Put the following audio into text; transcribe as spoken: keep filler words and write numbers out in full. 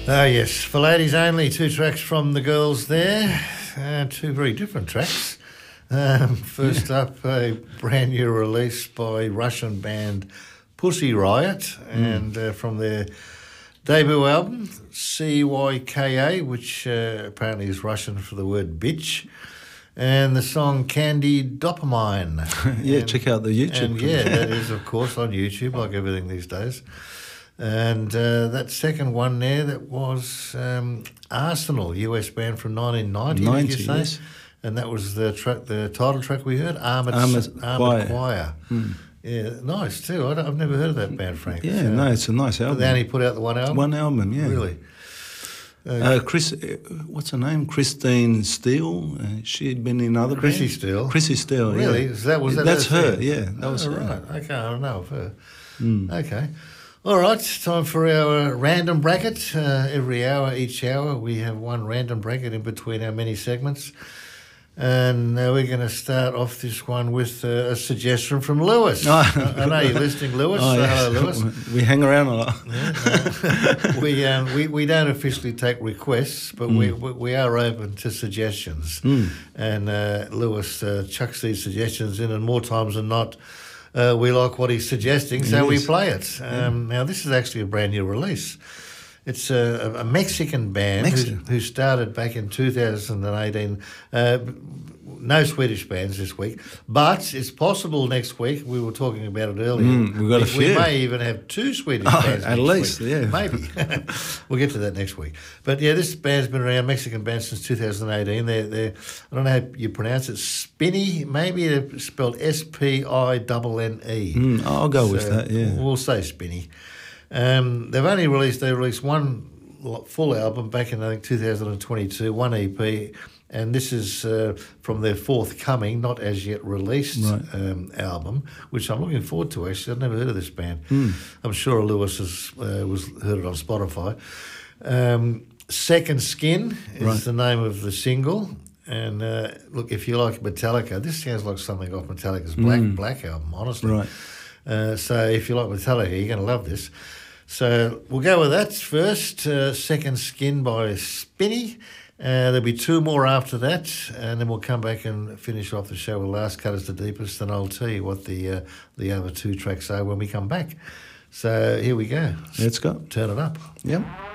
Ah, yes, for ladies only, two tracks from the girls there, uh, two very different tracks. Um, first yeah. up, a brand new release by Russian band Pussy Riot, mm. and uh, from their debut album, C Y K A, which uh, apparently is Russian for the word bitch, and the song Candy Dopamine. yeah, and, check out the YouTube. And yeah, that is, of course, on YouTube, like everything these days. And uh, that second one there, that was um, Arsenal, U S band from nineteen ninety, ninety, did you say? Yes. And that was the track, the title track we heard, Armoured, Armoured, Armoured Choir. Choir. Mm. Yeah, nice too. I I've never heard of that band, Frank. Yeah, so, no, it's a nice album. They only put out the one album? One album, yeah. Really? Uh, uh, Chris, uh, what's her name? Christine Steele. Uh, she'd been in other Chrissy bands. Steele. Chrissy Steele. Really? Yeah. Is that was that? That's her. thing? Yeah, that oh, was her. Right. Okay, I don't know of her. Mm. Okay. All right, time for our random bracket. Uh, every hour, each hour, we have one random bracket in between our many segments. And uh, we're going to start off this one with uh, a suggestion from Lewis. Oh. I, I know you're listening, Lewis. Oh, so, yeah. hello, Lewis. We hang around a lot. Yeah, no. we, um, we we don't officially take requests, but mm. we, we we are open to suggestions. Mm. And uh, Lewis uh, chucks these suggestions in, and more times than not, uh, we like what he's suggesting, so we play it. Um, yeah. Now, this is actually a brand new release. It's a, a Mexican band who, who started back in two thousand eighteen. Uh, no Swedish bands this week, but it's possible next week. We were talking about it earlier. Mm, we've got we, a few. We may even have two Swedish oh, bands at next least, week. yeah. Maybe. We'll get to that next week. But yeah, this band's been around, Mexican band, since two thousand eighteen. They're, they're, I don't know how you pronounce it, Spinny, maybe they're spelled S P I N N E. Mm, I'll go so with that, yeah. We'll say Spinny. Um, they've only released, they released one full album back in, I think, two thousand twenty-two, one E P, and this is uh, from their forthcoming, not as yet released right. um, album, which I'm looking forward to, actually. I've never heard of this band. Mm. I'm sure Lewis has uh, was heard it on Spotify. Um, Second Skin is right. the name of the single. And uh, look, if you like Metallica, this sounds like something off Metallica's Black, mm. Black album, honestly. Right. Uh, so if you like Metallica, you're going to love this. So we'll go with that first. Uh, Second Skin by Spinny. Uh, there'll be two more after that, and then we'll come back and finish off the show with Last Cut is the Deepest, and I'll tell you what the uh, the other two tracks are when we come back. So here we go. Let's go. Turn it up. Yep.